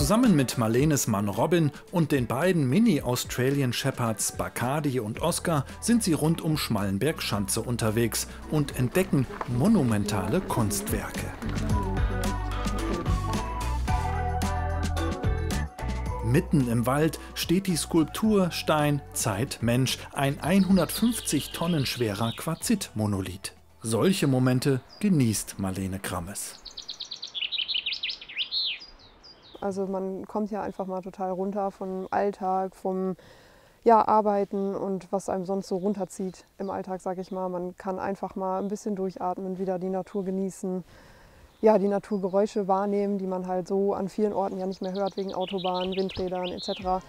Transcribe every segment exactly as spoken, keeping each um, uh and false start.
Zusammen mit Marlenes Mann Robin und den beiden Mini-Australian Shepherds Bacardi und Oscar sind sie rund um Schmallenberg-Schanze unterwegs und entdecken monumentale Kunstwerke. Mitten im Wald steht die Skulptur Stein, Zeit, Mensch, ein hundertfünfzig Tonnen schwerer Quarzit-Monolith. Solche Momente genießt Marlene Krammes. Also man kommt ja einfach mal total runter vom Alltag, vom ja, Arbeiten und was einem sonst so runterzieht im Alltag, sage ich mal. Man kann einfach mal ein bisschen durchatmen, wieder die Natur genießen. Ja, die Naturgeräusche wahrnehmen, die man halt so an vielen Orten ja nicht mehr hört, wegen Autobahnen, Windrädern et cetera.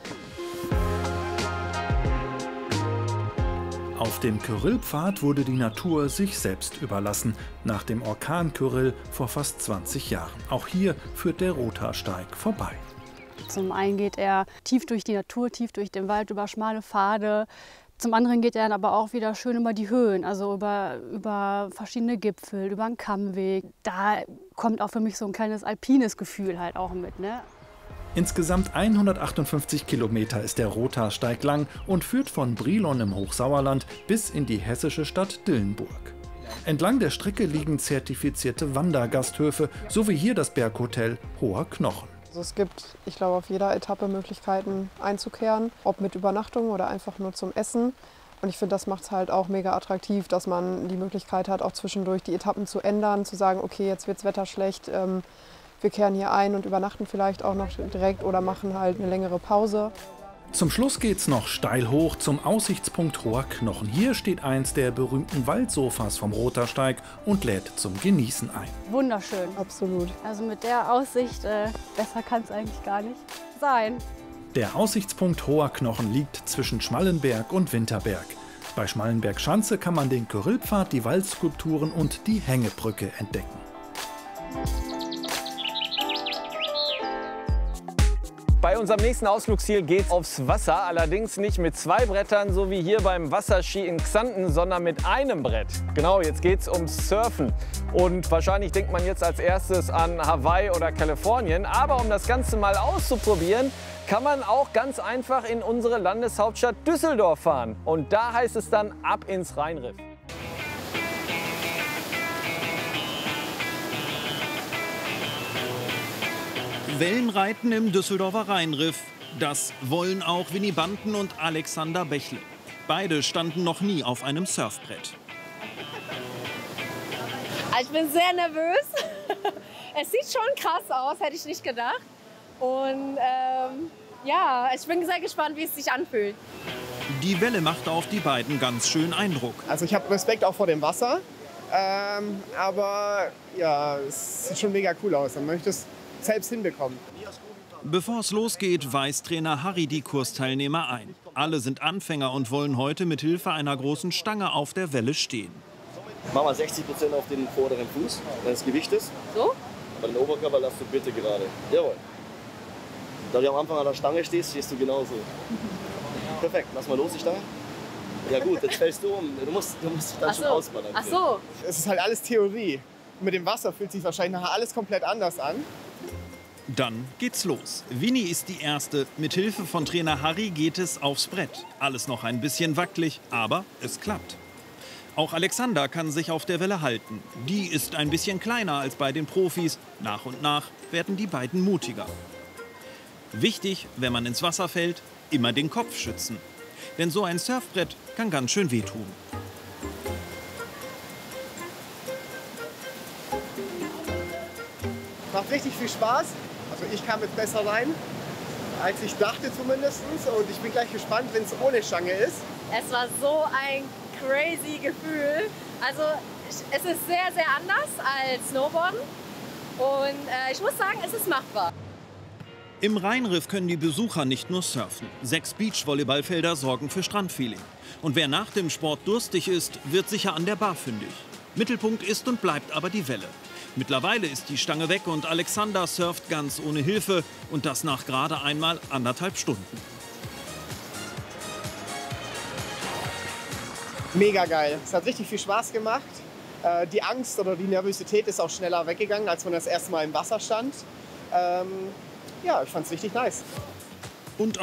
Auf dem Kyrillpfad wurde die Natur sich selbst überlassen, nach dem Orkan Kyrill vor fast zwanzig Jahren. Auch hier führt der Rothaarsteig vorbei. Zum einen geht er tief durch die Natur, tief durch den Wald, über schmale Pfade. Zum anderen geht er dann aber auch wieder schön über die Höhen, also über, über verschiedene Gipfel, über einen Kammweg. Da kommt auch für mich so ein kleines alpines Gefühl halt auch mit, ne? Insgesamt hundertachtundfünfzig Kilometer ist der Rothaarsteig lang und führt von Brilon im Hochsauerland bis in die hessische Stadt Dillenburg. Entlang der Strecke liegen zertifizierte Wandergasthöfe, so wie hier das Berghotel Hoher Knochen. Also es gibt, ich glaube, auf jeder Etappe Möglichkeiten einzukehren, ob mit Übernachtung oder einfach nur zum Essen. Und ich finde, das macht es halt auch mega attraktiv, dass man die Möglichkeit hat, auch zwischendurch die Etappen zu ändern, zu sagen, okay, jetzt wird das Wetter schlecht, ähm, wir kehren hier ein und übernachten vielleicht auch noch direkt oder machen halt eine längere Pause. Zum Schluss geht's noch steil hoch zum Aussichtspunkt Hoher Knochen. Hier steht eins der berühmten Waldsofas vom Rothaarsteig und lädt zum Genießen ein. Wunderschön. Absolut. Also mit der Aussicht, äh, besser kann es eigentlich gar nicht sein. Der Aussichtspunkt Hoher Knochen liegt zwischen Schmallenberg und Winterberg. Bei Schmallenberg-Schanze kann man den Kyrillpfad, die Waldskulpturen und die Hängebrücke entdecken. Bei unserem nächsten Ausflugsziel geht's aufs Wasser, allerdings nicht mit zwei Brettern, so wie hier beim Wasserski in Xanten, sondern mit einem Brett. Genau, jetzt geht's ums Surfen. Und wahrscheinlich denkt man jetzt als erstes an Hawaii oder Kalifornien. Aber um das Ganze mal auszuprobieren, kann man auch ganz einfach in unsere Landeshauptstadt Düsseldorf fahren. Und da heißt es dann ab ins Rheinriff. Wellenreiten im Düsseldorfer Rheinriff. Das wollen auch Winnie Banten und Alexander Bächle. Beide standen noch nie auf einem Surfbrett. Ich bin sehr nervös. Es sieht schon krass aus, hätte ich nicht gedacht. Und ähm, ja, ich bin sehr gespannt, wie es sich anfühlt. Die Welle macht auf die beiden ganz schön Eindruck. Also ich habe Respekt auch vor dem Wasser. Ähm, aber ja, es sieht schon mega cool aus. Man möchte es selbst hinbekommen. Bevor es losgeht, weist Trainer Harry die Kursteilnehmer ein. Alle sind Anfänger und wollen heute mit Hilfe einer großen Stange auf der Welle stehen. Mach mal sechzig Prozent auf den vorderen Fuß, wenn das Gewicht ist. So? Bei den Oberkörper lass du bitte gerade. Jawohl. Da du am Anfang an der Stange stehst, stehst du genauso. Perfekt, lass mal los die Stange. Ja gut, jetzt fällst du um. Du musst, du musst dich dann Ach schon so. ausbalancieren. Ach so. Es ist halt alles Theorie. Mit dem Wasser fühlt sich wahrscheinlich nachher alles komplett anders an. Dann geht's los. Winnie ist die Erste. Mit Hilfe von Trainer Harry geht es aufs Brett. Alles noch ein bisschen wackelig, aber es klappt. Auch Alexander kann sich auf der Welle halten. Die ist ein bisschen kleiner als bei den Profis. Nach und nach werden die beiden mutiger. Wichtig, wenn man ins Wasser fällt, immer den Kopf schützen. Denn so ein Surfbrett kann ganz schön wehtun. Macht richtig viel Spaß. Also ich kam jetzt besser rein, als ich dachte zumindest. Und ich bin gleich gespannt, wenn es ohne Stange ist. Es war so ein crazy Gefühl. Also es ist sehr, sehr anders als Snowboarden. Und äh, ich muss sagen, es ist machbar. Im Rheinriff können die Besucher nicht nur surfen. Sechs Beachvolleyballfelder sorgen für Strandfeeling. Und wer nach dem Sport durstig ist, wird sicher an der Bar fündig. Mittelpunkt ist und bleibt aber die Welle. Mittlerweile ist die Stange weg und Alexander surft ganz ohne Hilfe. Und das nach gerade einmal anderthalb Stunden. Mega geil. Es hat richtig viel Spaß gemacht. Äh, die Angst oder die Nervosität ist auch schneller weggegangen, als man das erste Mal im Wasser stand. Ähm, ja, ich fand es richtig nice.